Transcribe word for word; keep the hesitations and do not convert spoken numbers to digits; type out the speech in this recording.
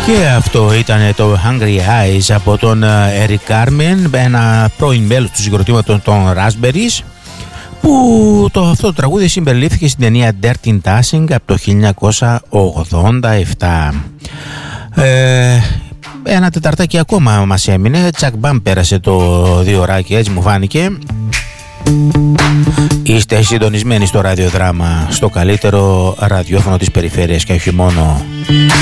Και αυτό ήταν το Hungry Eyes από τον Eric Carmen, ένα πρώην μέλος του συγκροτήματος των Raspberries, που το, αυτό το τραγούδι συμπεριλήφθηκε στην ταινία Dirty Dancing από το χίλια εννιακόσια ογδόντα επτά. Ε, ένα τεταρτάκι ακόμα μας έμεινε. Τσακ μπαμ πέρασε το δύο ωράκι, έτσι μου φάνηκε. Είστε συντονισμένοι στο ραδιοδράμα, στο καλύτερο ραδιόφωνο της περιφέρειας και όχι μόνο.